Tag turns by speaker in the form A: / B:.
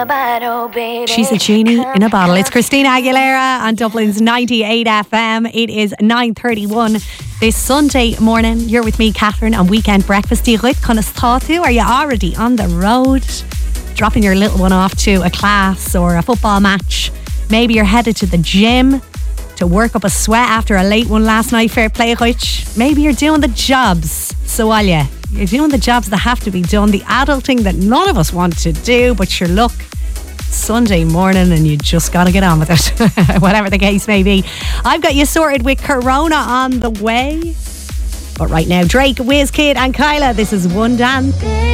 A: She's a genie in a bottle. It's Christina Aguilera on Dublin's 98 FM. It is 9:31 this Sunday morning. You're with me, Catherine, on Weekend Breakfast. Are you already on the road? Dropping your little one off to a class or a football match. Maybe you're headed to the gym to work up a sweat after a late one last night. Fair play, Rich. Maybe you're doing the jobs. So are you? You're doing the jobs that have to be done. The adulting that none of us want to do, but sure, look, Sunday morning and you just got to get on with it. Whatever the case may be. I've got you sorted with Corona on the way. But right now, Drake, Wizkid and Kyla, this is One Dance.